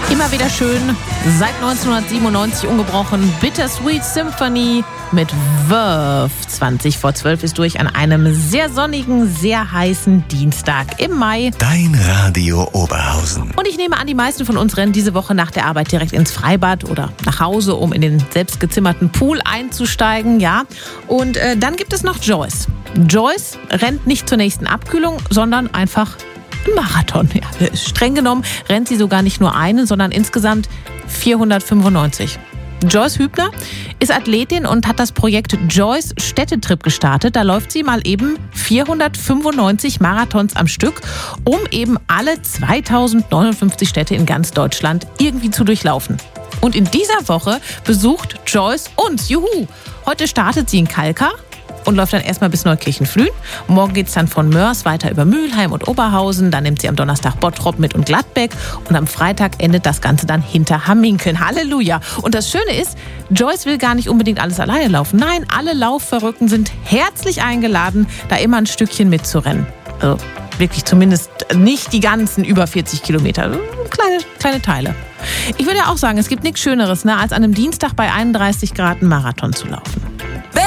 Immer wieder schön, seit 1997 ungebrochen, Bittersweet Symphony mit Verve. 20 vor 12 ist durch an einem sehr sonnigen, sehr heißen Dienstag im Mai. Dein Radio Oberhausen. Und ich nehme an, die meisten von uns rennen diese Woche nach der Arbeit direkt ins Freibad oder nach Hause, um in den selbstgezimmerten Pool einzusteigen, ja. Und dann gibt es noch Joyce. Joyce rennt nicht zur nächsten Abkühlung, sondern einfach Marathon. Ja, streng genommen rennt sie sogar nicht nur einen, sondern insgesamt 495. Joyce Hübner ist Athletin und hat das Projekt Joyce Städtetrip gestartet. Da läuft sie mal eben 495 Marathons am Stück, um eben alle 2059 Städte in ganz Deutschland irgendwie zu durchlaufen. Und in dieser Woche besucht Joyce uns. Juhu! Heute startet sie in Kalkar und läuft dann erstmal bis Neukirchen-Flühen. Morgen geht es dann von Mörs weiter über Mülheim und Oberhausen. Dann nimmt sie am Donnerstag Bottrop mit und Gladbeck. Und am Freitag endet das Ganze dann hinter Hamminkeln. Halleluja! Und das Schöne ist, Joyce will gar nicht unbedingt alles alleine laufen. Nein, alle Laufverrückten sind herzlich eingeladen, da immer ein Stückchen mitzurennen. Also wirklich zumindest nicht die ganzen über 40 Kilometer. Kleine Teile. Ich würde ja auch sagen, es gibt nichts Schöneres, als an einem Dienstag bei 31 Grad einen Marathon zu laufen.